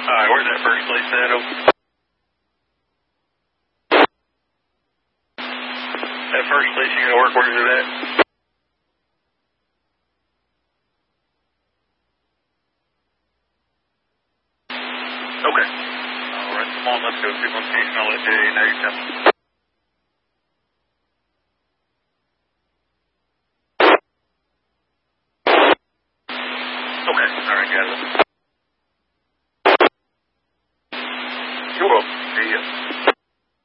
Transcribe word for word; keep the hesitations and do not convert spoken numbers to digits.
Alright, where's that first place at? That first place you gonna work, where's it at? Okay. Alright, come on, let's go to location. I'll let Jay know you're coming. Okay, alright, got it.